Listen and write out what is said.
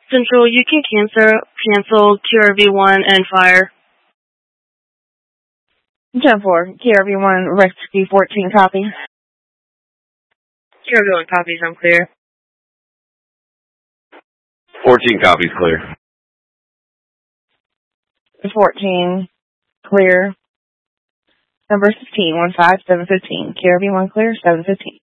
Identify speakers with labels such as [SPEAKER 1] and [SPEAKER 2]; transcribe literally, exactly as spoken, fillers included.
[SPEAKER 1] Central, you can cancel, cancel Q R V one and fire.
[SPEAKER 2] ten four, Q R V one, rescue fourteen, copy.
[SPEAKER 1] Q R V one copies, I'm clear.
[SPEAKER 3] fourteen copies, clear.
[SPEAKER 2] fourteen, clear. Number fifteen, one five seven fifteen, Q R V one clear, seven fifteen.